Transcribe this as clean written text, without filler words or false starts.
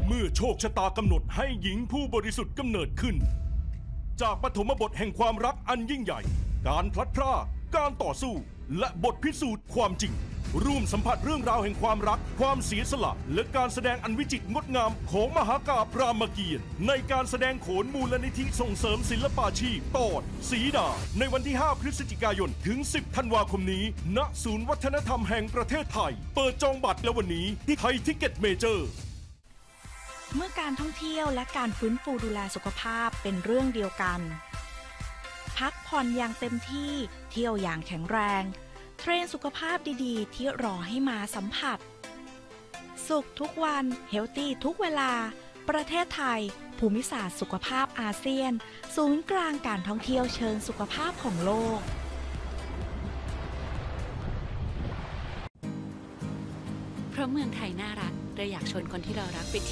เมื่อโชคชะตากำหนดให้หญิงผู้บริสุทธิ์กำเนิดขึ้นจากปฐมบทแห่งความรักอันยิ่งใหญ่การพลัดพรากการต่อสู้และบทพิสูจน์ความจริงร่วมสัมผัสเรื่องราวแห่งความรักความเสียสละและการแสดงอันวิจิตรงดงามของมหากาพย์รามเกียรติ์ในการแสดงโขนมูลนิธิส่งเสริมศิลปาชีพตอนสีดาในวันที่ 5 พฤศจิกายนถึง 10 ธันวาคมนี้ณศูนย์วัฒนธรรมแห่งประเทศไทยเปิดจองบัตรแล้ววันนี้ที่ไทยทิกเก็ตเมเจอร์เมื่อการท่องเที่ยวและการฟื้นฟูดูแลสุขภาพเป็นเรื่องเดียวกันพักผ่อนอย่างเต็มที่เที่ยวอย่างแข็งแรงเทรนสุขภาพดีๆที่รอให้มาสัมผัสสุขทุกวันเฮลตี้ทุกเวลาประเทศไทยภูมิศาสตร์สุขภาพอาเซียนศูนย์กลางการท่องเที่ยวเชิงสุขภาพของโลกเพราะเมืองไทยน่ารักเราอยากชวนคนที่เรารักไปเที่ยว